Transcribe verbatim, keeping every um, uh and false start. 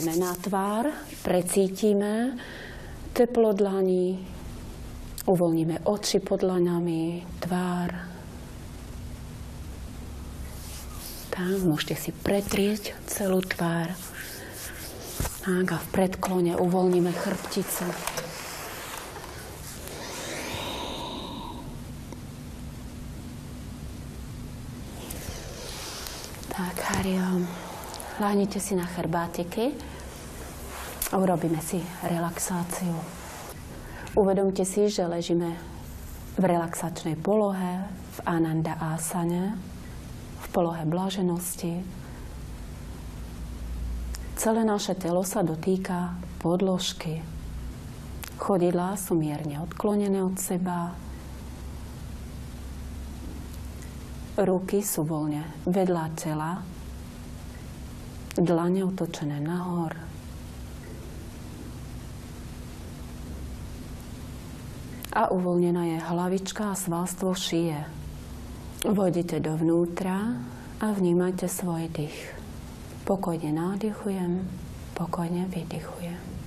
Na tvár precítime teplo dlaní, uvoľníme oči pod dlaňami, tvár. Tak, môžete si pretrieť celú tvár. Tak, a v predklone uvoľníme chrbticu. Tak, Hario, ľahnite si na chrbátiky. Urobíme si relaxáciu. Uvedomte si, že ležíme v relaxačnej polohe, v Ananda Asane, v polohe bláženosti. Celé naše telo sa dotýka podložky. Chodidlá sú mierne odklonené od seba. Ruky sú voľne vedľa tela. Dlane otočené nahor. A uvoľnená je hlavička a svalstvo šie. Vojдите dovnútra a vnímajte svoj dých. Pokojne nádychujem, pokojne vydychujem.